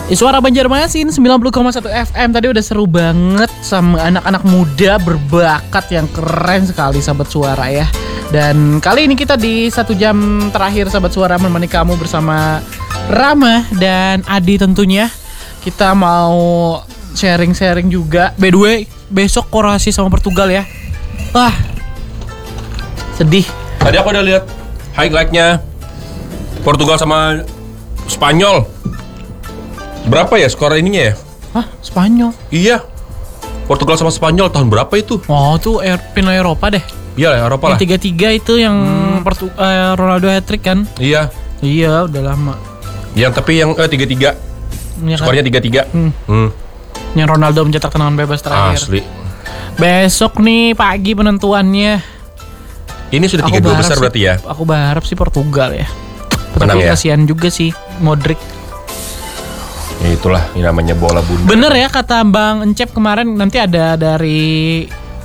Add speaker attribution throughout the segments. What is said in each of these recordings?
Speaker 1: Suara Banjarmasin 90,1 FM tadi udah seru banget sama anak-anak muda berbakat yang keren sekali Sahabat Suara ya. Dan kali ini kita di 1 jam terakhir Sahabat Suara menemani kamu bersama Rama dan Adi tentunya. Kita mau sharing-sharing juga. By the way, besok Kroasia sama Portugal ya. Wah, sedih.
Speaker 2: Tadi aku udah lihat highlight-nya Portugal sama Spanyol. Berapa ya skor ininya ya?
Speaker 1: Hah? Spanyol?
Speaker 2: Iya. Portugal sama Spanyol tahun berapa itu?
Speaker 1: Oh, tuh final Eropa deh.
Speaker 2: Iya lah, Eropa lah.
Speaker 1: Yang 3-3 itu yang Ronaldo hat-trick kan?
Speaker 2: Iya.
Speaker 1: Iya, udah lama.
Speaker 2: Yang tapi yang 3-3.
Speaker 1: Ya,
Speaker 2: Skornya 3-3.
Speaker 1: Yang Ronaldo mencetak tendangan bebas terakhir.
Speaker 2: Asli.
Speaker 1: Besok nih pagi penentuannya.
Speaker 2: Ini sudah 3-2 besar berarti ya?
Speaker 1: Aku berharap sih Portugal ya.
Speaker 2: Menang
Speaker 1: Tapi
Speaker 2: ya?
Speaker 1: kasihan juga sih Modric.
Speaker 2: Ya itulah, ini namanya bola bunda.
Speaker 1: Bener ya kata Bang Encep kemarin, nanti ada dari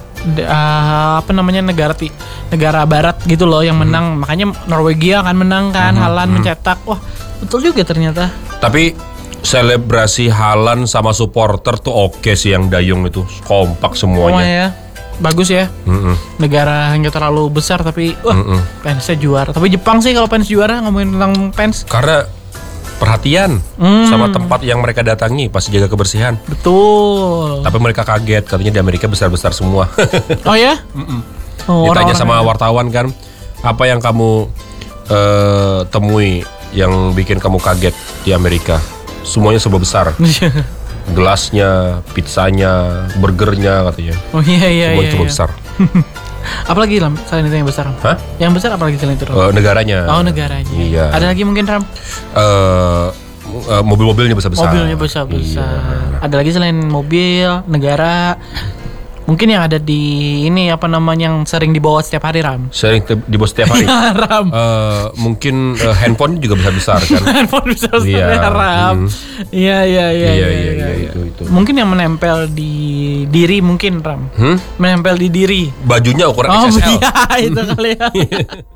Speaker 1: negara barat gitu loh yang menang. Makanya Norwegia akan menang kan, Haaland mencetak. Wah, betul juga ternyata.
Speaker 2: Tapi selebrasi Haaland sama supporter tuh oke sih, yang dayung itu kompak semuanya.
Speaker 1: Ya. Bagus ya. Negara yang gak terlalu besar tapi fansnya juara. Tapi Jepang sih kalau fans juara, ngomongin tentang fans,
Speaker 2: Karena perhatian sama tempat yang mereka datangi, pasti jaga kebersihan.
Speaker 1: betul.
Speaker 2: Tapi mereka kaget, katanya di Amerika besar-besar semua.
Speaker 1: Oh ya? Oh,
Speaker 2: Ditanya sama wartawan kan, apa yang kamu temui yang bikin kamu kaget di Amerika? Semuanya serba besar. Gelasnya, pizzanya, burgernya katanya.
Speaker 1: Oh iya.
Speaker 2: Semuanya serba besar.
Speaker 1: Apalagi Ram, selain itu yang besar?
Speaker 2: Hah?
Speaker 1: Yang besar apalagi selain itu Ram?
Speaker 2: Negaranya.
Speaker 1: Oh, negaranya.
Speaker 2: Iya.
Speaker 1: Ada lagi mungkin Ram?
Speaker 2: Mobil-mobilnya besar-besar.
Speaker 1: Mobilnya besar-besar.
Speaker 2: Iya.
Speaker 1: Ada lagi selain mobil, negara. Mungkin yang ada di ini yang sering dibawa setiap hari Ram.
Speaker 2: Sering di bos setiap hari.
Speaker 1: Ram.
Speaker 2: Mungkin handphone juga besar-besar kan.
Speaker 1: Handphone besar
Speaker 2: Iya.
Speaker 1: Ram. Iya.
Speaker 2: Itu.
Speaker 1: Mungkin yang menempel di diri mungkin Ram. Menempel di diri.
Speaker 2: Bajunya ukuran
Speaker 1: Oh
Speaker 2: XXL.
Speaker 1: iya itu kali ya.